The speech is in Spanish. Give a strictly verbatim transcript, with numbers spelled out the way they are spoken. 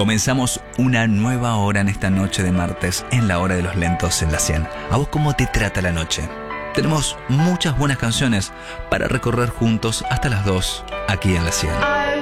Comenzamos una nueva hora en esta noche de martes, en la hora de los lentos en la cien. ¿A vos cómo te trata la noche? Tenemos muchas buenas canciones para recorrer juntos hasta las dos aquí en la cien.